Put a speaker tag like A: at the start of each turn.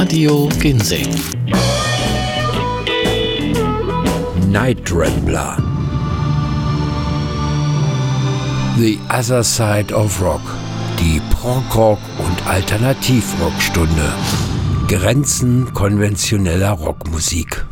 A: Radio Ginseng.
B: Night Rambler. The Other Side of Rock. Die Prog-Rock- und Alternativ-Rock-Stunde. Grenzen konventioneller Rockmusik.